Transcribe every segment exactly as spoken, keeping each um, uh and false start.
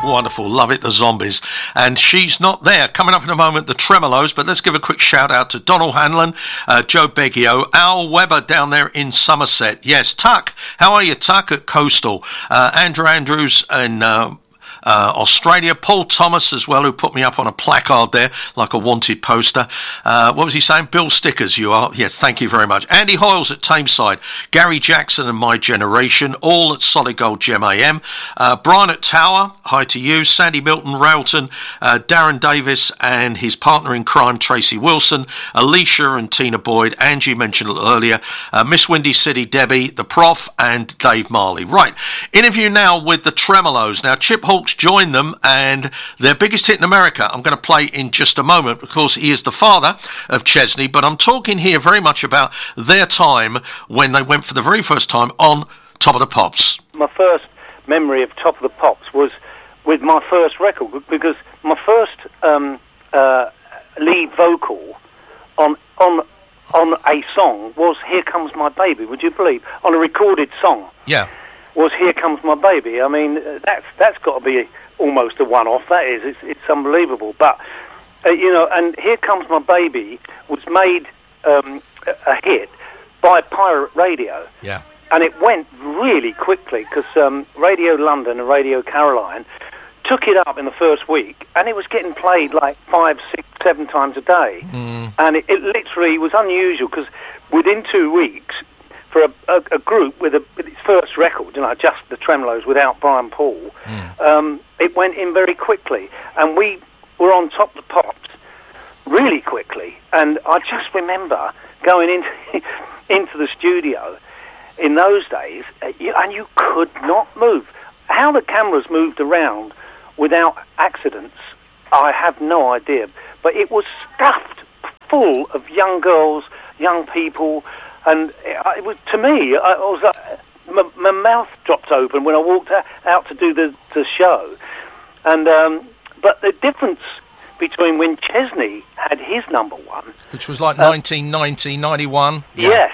Wonderful, love it, the Zombies. And she's not there. Coming up in a moment, the Tremolos, but let's give a quick shout out to Donald Hanlon, uh, Joe Beggio, Al Weber down there in Somerset. Yes, Tuck, how are you, Tuck, at Coastal? Uh, Andrew Andrews in Uh, Uh, Australia, Paul Thomas as well, who put me up on a placard there, like a wanted poster. Uh, what was he saying? Bill Stickers, you are. Yes, thank you very much. Andy Hoyles at Tameside, Gary Jackson and My Generation, all at Solid Gold Gem A M. Uh, Brian at Tower, hi to you. Sandy Milton, Railton, uh, Darren Davis and his partner in crime, Tracy Wilson, Alicia and Tina Boyd, Angie mentioned it earlier, uh, Miss Windy City, Debbie, the Prof and Dave Marley. Right, interview now with the Tremolos. Now, Chip Hawkes joined them, and their biggest hit in America I'm going to play in just a moment, because he is the father of Chesney, but I'm talking here very much about their time when they went for the very first time on Top of the Pops. My first memory of Top of the Pops was with my first record, because my first um, uh, lead vocal on on on a song was Here Comes My Baby, would you believe? On a recorded song. Yeah. Was Here Comes My Baby. I mean, that's that's got to be almost a one-off. That is, it's, it's unbelievable. But uh, you know, and Here Comes My Baby was made um, a hit by Pirate Radio. Yeah. And it went really quickly, because um, Radio London and Radio Caroline took it up in the first week, and it was getting played like five, six, seven times a day. Mm. And it, it literally was unusual, because within two weeks. For a, a, a group with, a, with its first record, you know, just the Tremolos without Brian Paul, mm. um, it went in very quickly, and we were on Top of the Pops really quickly. And I just remember going into into the studio in those days, uh, you, and you could not move. How the cameras moved around without accidents, I have no idea. But it was stuffed full of young girls, young people. And it was, to me, I was like, my, my mouth dropped open when I walked out to do the, the show. And um, but the difference between when Chesney had his number one, which was like uh, nineteen ninety, ninety-one. Yeah. Yes,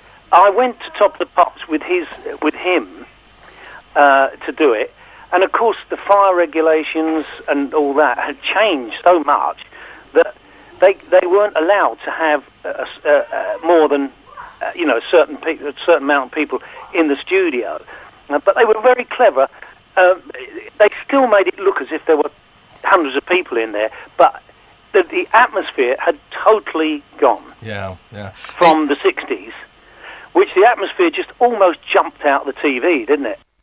I went to Top of the Pops with his with him uh, to do it, and of course the fire regulations and all that had changed so much that they they weren't allowed to have uh, uh, uh, more than. Uh, you know, certain people, a certain amount of people in the studio, uh, but they were very clever. Uh, they still made it look as if there were hundreds of people in there, but the, the atmosphere had totally gone. Yeah, yeah. From the sixties, which the atmosphere just almost jumped out of the T V, didn't it?